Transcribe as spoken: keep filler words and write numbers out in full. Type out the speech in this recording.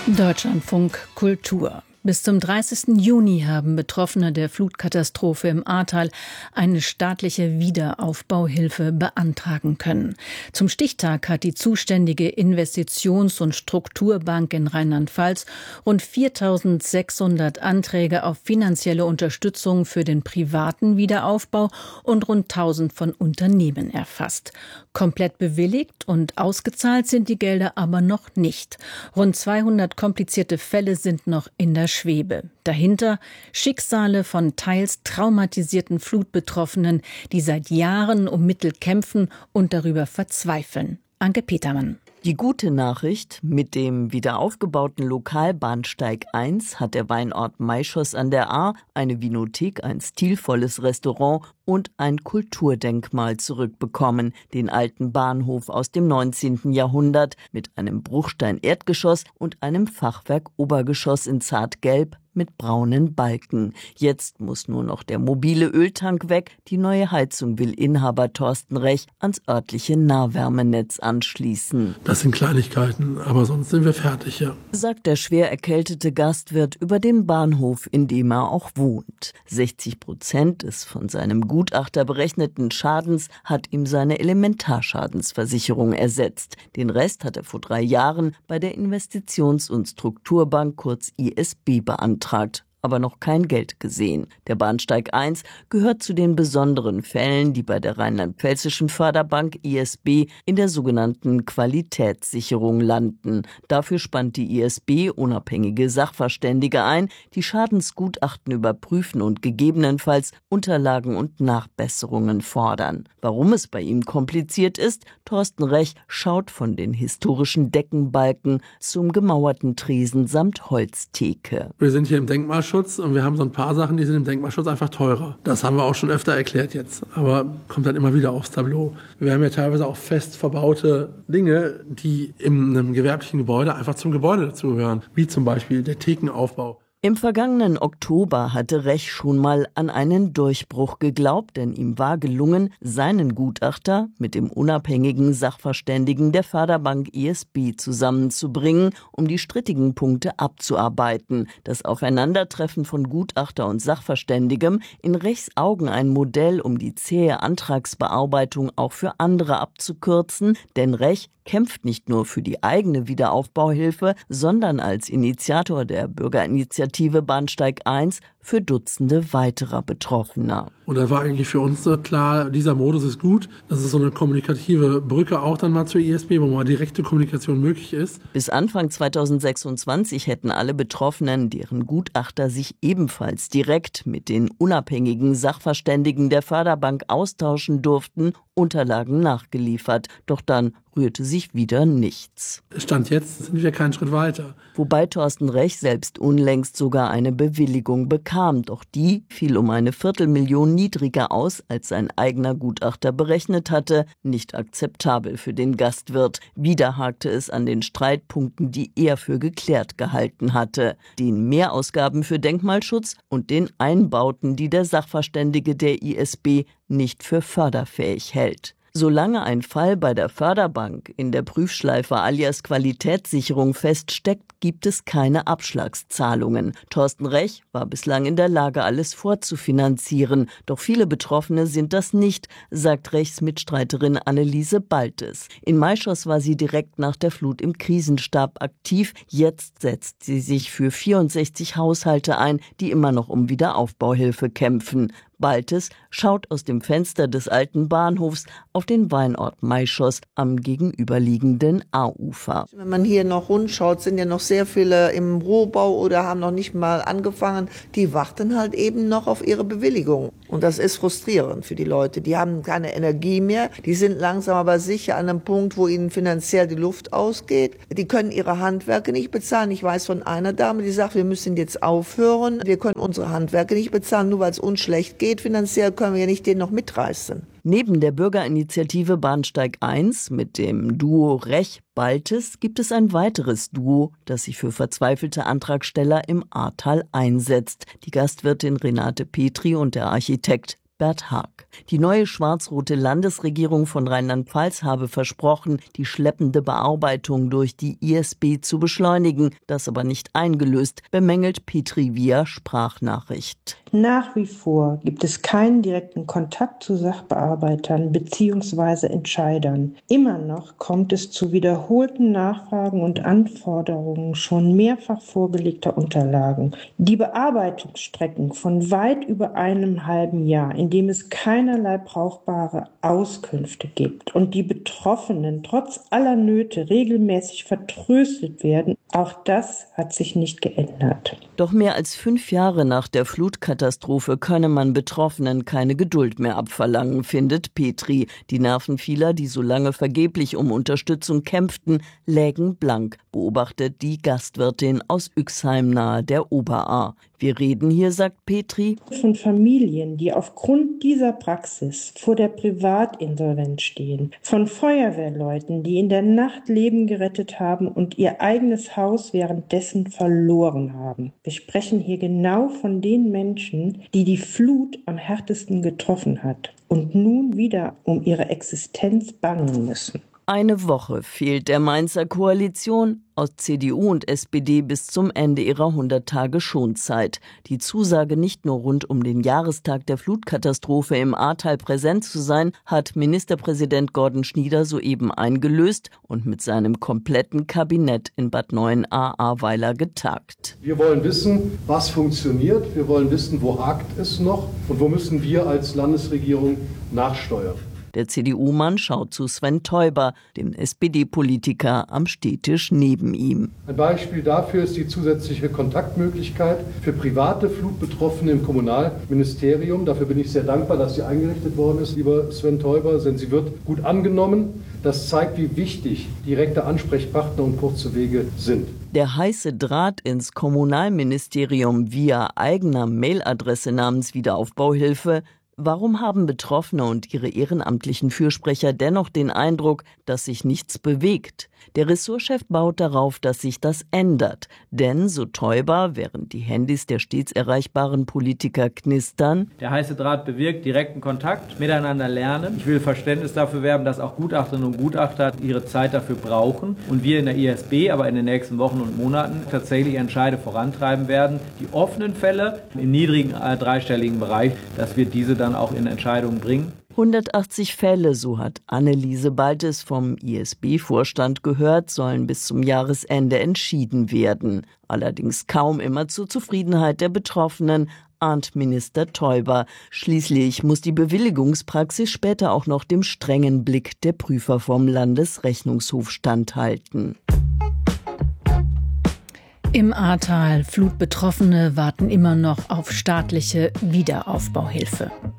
Deutschlandfunk Kultur. Bis zum dreißigsten Juni haben Betroffene der Flutkatastrophe im Ahrtal eine staatliche Wiederaufbauhilfe beantragen können. Zum Stichtag hat die zuständige Investitions- und Strukturbank in Rheinland-Pfalz rund viertausendsechshundert Anträge auf finanzielle Unterstützung für den privaten Wiederaufbau und rund tausend von Unternehmen erfasst. Komplett bewilligt und ausgezahlt sind die Gelder aber noch nicht. Rund zweihundert komplizierte Fälle sind noch in der Schwebe. Dahinter Schicksale von teils traumatisierten Flutbetroffenen, die seit Jahren um Mittel kämpfen und darüber verzweifeln. Anke Petermann. Die gute Nachricht: Mit dem wiederaufgebauten Lokalbahnsteig eins hat der Weinort Maischoss an der Ahr eine Vinothek, ein stilvolles Restaurant und ein Kulturdenkmal zurückbekommen, den alten Bahnhof aus dem neunzehnten Jahrhundert mit einem Bruchstein-Erdgeschoss und einem Fachwerk-Obergeschoss in Zartgelb mit braunen Balken. Jetzt muss nur noch der mobile Öltank weg. Die neue Heizung will Inhaber Thorsten Rech ans örtliche Nahwärmenetz anschließen. Das sind Kleinigkeiten, aber sonst sind wir fertig, ja. Sagt der schwer erkältete Gastwirt über den Bahnhof, in dem er auch wohnt. sechzig Prozent des von seinem Gutachter berechneten Schadens hat ihm seine Elementarschadensversicherung ersetzt. Den Rest hat er vor drei Jahren bei der Investitions- und Strukturbank, kurz I S B, beantragt. Aber noch kein Geld gesehen. Der Bahnsteig eins gehört zu den besonderen Fällen, die bei der rheinland-pfälzischen Förderbank I S B in der sogenannten Qualitätssicherung landen. Dafür spannt die I S B unabhängige Sachverständige ein, die Schadensgutachten überprüfen und gegebenenfalls Unterlagen und Nachbesserungen fordern. Warum es bei ihm kompliziert ist? Thorsten Rech schaut von den historischen Deckenbalken zum gemauerten Tresen samt Holztheke. Wir sind hier im Denkmalschutz und wir haben so ein paar Sachen, die sind im Denkmalschutz einfach teurer. Das haben wir auch schon öfter erklärt jetzt, aber kommt dann immer wieder aufs Tableau. Wir haben ja teilweise auch fest verbaute Dinge, die in einem gewerblichen Gebäude einfach zum Gebäude dazugehören, wie zum Beispiel der Thekenaufbau. Im vergangenen Oktober hatte Rech schon mal an einen Durchbruch geglaubt, denn ihm war gelungen, seinen Gutachter mit dem unabhängigen Sachverständigen der Förderbank I S B zusammenzubringen, um die strittigen Punkte abzuarbeiten. Das Aufeinandertreffen von Gutachter und Sachverständigem, in Rechs Augen ein Modell, um die zähe Antragsbearbeitung auch für andere abzukürzen, denn Rech kämpft nicht nur für die eigene Wiederaufbauhilfe, sondern als Initiator der Bürgerinitiative Bahnsteig eins für Dutzende weiterer Betroffener. Und da war eigentlich für uns so klar, dieser Modus ist gut. Das ist so eine kommunikative Brücke auch dann mal zur I S B, wo mal direkte Kommunikation möglich ist. Bis Anfang zweitausendsechsundzwanzig hätten alle Betroffenen, deren Gutachter sich ebenfalls direkt mit den unabhängigen Sachverständigen der Förderbank austauschen durften, Unterlagen nachgeliefert. Doch dann rührte sich wieder nichts. Stand jetzt sind wir keinen Schritt weiter. Wobei Thorsten Rech selbst unlängst sogar eine Bewilligung bekam. Doch die fiel um eine Viertelmillion niedriger aus, als sein eigener Gutachter berechnet hatte. Nicht akzeptabel für den Gastwirt. Wieder hakte es an den Streitpunkten, die er für geklärt gehalten hatte. Den Mehrausgaben für Denkmalschutz und den Einbauten, die der Sachverständige der I S B nicht für förderfähig hält. Solange ein Fall bei der Förderbank in der Prüfschleife alias Qualitätssicherung feststeckt, gibt es keine Abschlagszahlungen. Thorsten Rech war bislang in der Lage, alles vorzufinanzieren. Doch viele Betroffene sind das nicht, sagt Rechs Mitstreiterin Anneliese Baltes. In Maischoss war sie direkt nach der Flut im Krisenstab aktiv. Jetzt setzt sie sich für vierundsechzig Haushalte ein, die immer noch um Wiederaufbauhilfe kämpfen. Baltes schaut aus dem Fenster des alten Bahnhofs auf den Weinort Maischoss am gegenüberliegenden Ahrufer. Wenn man hier noch rundschaut, sind ja noch sehr viele im Rohbau oder haben noch nicht mal angefangen. Die warten halt eben noch auf ihre Bewilligung. Und das ist frustrierend für die Leute. Die haben keine Energie mehr. Die sind langsam aber sicher an einem Punkt, wo ihnen finanziell die Luft ausgeht. Die können ihre Handwerke nicht bezahlen. Ich weiß von einer Dame, die sagt, wir müssen jetzt aufhören. Wir können unsere Handwerke nicht bezahlen, nur weil es uns schlecht geht. Finanziell können wir ja nicht den noch mitreißen. Neben der Bürgerinitiative Bahnsteig eins mit dem Duo Rech-Baltes gibt es ein weiteres Duo, das sich für verzweifelte Antragsteller im Ahrtal einsetzt. Die Gastwirtin Renate Petri und der Architekt Bert Haag. Die neue schwarz-rote Landesregierung von Rheinland-Pfalz habe versprochen, die schleppende Bearbeitung durch die I S B zu beschleunigen, das aber nicht eingelöst, bemängelt Petri via Sprachnachricht. Nach wie vor gibt es keinen direkten Kontakt zu Sachbearbeitern bzw. Entscheidern. Immer noch kommt es zu wiederholten Nachfragen und Anforderungen schon mehrfach vorgelegter Unterlagen. Die Bearbeitungsstrecken von weit über einem halben Jahr, in dem es keinerlei brauchbare Auskünfte gibt und die Betroffenen trotz aller Nöte regelmäßig vertröstet werden, auch das hat sich nicht geändert. Doch mehr als fünf Jahre nach der Flutkatastrophe könne man Betroffenen keine Geduld mehr abverlangen, findet Petri. Die Nerven vieler, die so lange vergeblich um Unterstützung kämpften, lägen blank, beobachtet die Gastwirtin aus Üxheim nahe der Oberaar. Wir reden hier, sagt Petri, von Familien, die aufgrund dieser Praxis vor der Privatinsolvenz stehen, von Feuerwehrleuten, die in der Nacht Leben gerettet haben und ihr eigenes Haus währenddessen verloren haben. Wir sprechen hier genau von den Menschen, die die Flut am härtesten getroffen hat und nun wieder um ihre Existenz bangen müssen. Eine Woche fehlt der Mainzer Koalition aus C D U und S P D bis zum Ende ihrer hundert Tage Schonzeit. Die Zusage, nicht nur rund um den Jahrestag der Flutkatastrophe im Ahrtal präsent zu sein, hat Ministerpräsident Gordon Schnieder soeben eingelöst und mit seinem kompletten Kabinett in Bad Neuenahr-Ahrweiler getagt. Wir wollen wissen, was funktioniert. Wir wollen wissen, wo hakt es noch und wo müssen wir als Landesregierung nachsteuern. Der C D U-Mann schaut zu Sven Teuber, dem S P D-Politiker am Stehtisch neben ihm. Ein Beispiel dafür ist die zusätzliche Kontaktmöglichkeit für private Flutbetroffene im Kommunalministerium. Dafür bin ich sehr dankbar, dass sie eingerichtet worden ist, lieber Sven Teuber, denn sie wird gut angenommen. Das zeigt, wie wichtig direkte Ansprechpartner und kurze Wege sind. Der heiße Draht ins Kommunalministerium via eigener Mailadresse namens Wiederaufbauhilfe. Warum haben Betroffene und ihre ehrenamtlichen Fürsprecher dennoch den Eindruck, dass sich nichts bewegt? Der Ressortchef baut darauf, dass sich das ändert. Denn, so Teuber, während die Handys der stets erreichbaren Politiker knistern. Der heiße Draht bewirkt direkten Kontakt, miteinander lernen. Ich will Verständnis dafür werben, dass auch Gutachterinnen und Gutachter ihre Zeit dafür brauchen. Und wir in der I S B aber in den nächsten Wochen und Monaten tatsächlich Entscheide vorantreiben werden. Die offenen Fälle im niedrigen äh, dreistelligen Bereich, dass wir diese dann auch in Entscheidungen bringen. hundertachtzig Fälle, so hat Anneliese Baltes vom I S B-Vorstand gehört, sollen bis zum Jahresende entschieden werden. Allerdings kaum immer zur Zufriedenheit der Betroffenen, ahnt Minister Teuber. Schließlich muss die Bewilligungspraxis später auch noch dem strengen Blick der Prüfer vom Landesrechnungshof standhalten. Im Ahrtal, Flutbetroffene warten immer noch auf staatliche Wiederaufbauhilfe.